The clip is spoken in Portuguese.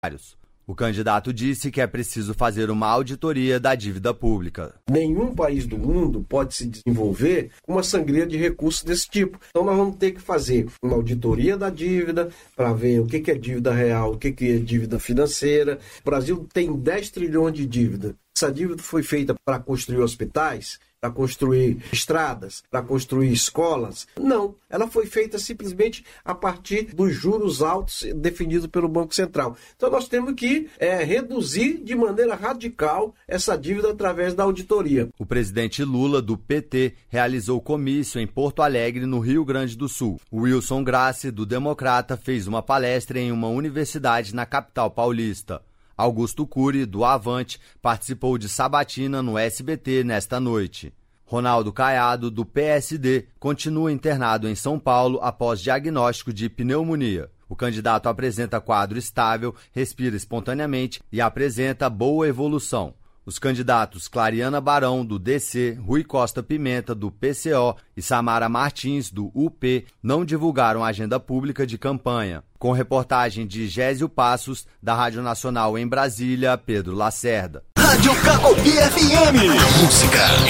O candidato disse que é preciso fazer uma auditoria da dívida pública. Nenhum país do mundo pode se desenvolver com uma sangria de recursos desse tipo. Então nós vamos ter que fazer uma auditoria da dívida para ver o que é dívida real, o que é dívida financeira. O Brasil tem 10 trilhões de dívida. Essa dívida foi feita para construir hospitais, para construir estradas, para construir escolas? Não, ela foi feita simplesmente a partir dos juros altos definidos pelo Banco Central. Então nós temos que reduzir de maneira radical essa dívida através da auditoria. O presidente Lula, do PT, realizou comício em Porto Alegre, no Rio Grande do Sul. O Wilson Grassi, do Democrata, fez uma palestra em uma universidade na capital paulista. Augusto Cury, do Avante, participou de sabatina no SBT nesta noite. Ronaldo Caiado, do PSD, continua internado em São Paulo após diagnóstico de pneumonia. O candidato apresenta quadro estável, respira espontaneamente e apresenta boa evolução. Os candidatos Clariana Barão, do DC, Rui Costa Pimenta, do PCO e Samara Martins, do UP, não divulgaram agenda pública de campanha. Com reportagem de Gésio Passos, da Rádio Nacional em Brasília, Pedro Lacerda. Rádio Cacopi FM. Música,